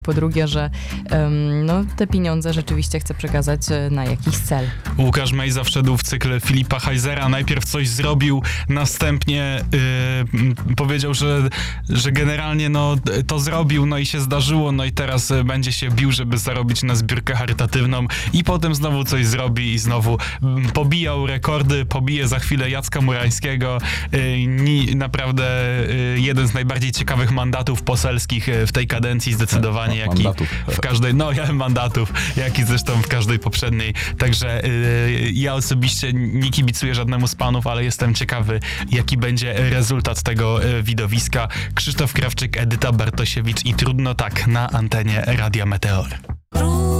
Po drugie, że te pieniądze rzeczywiście chce przekazać na jakiś cel. Łukasz Mejza wszedł w cykl Filipa Heisera. Najpierw coś zrobił, następnie powiedział, że generalnie to zrobił, i się zdarzyło, i teraz będzie się bił, żeby zarobić na zbiórkę charytatywną i potem znowu coś zrobi i znowu pobijał rekordy, pobije za chwilę Jacka Murańskiego. Naprawdę jeden z najbardziej ciekawych mandatów poselskich w tej kadencji zdecydowanie. Mandatów, jak i zresztą w każdej poprzedniej. Także ja osobiście nie kibicuję żadnemu z panów, ale jestem ciekawy, jaki będzie rezultat tego widowiska. Krzysztof Krawczyk, Edyta Bartosiewicz i Trudno tak na antenie Radia Meteor.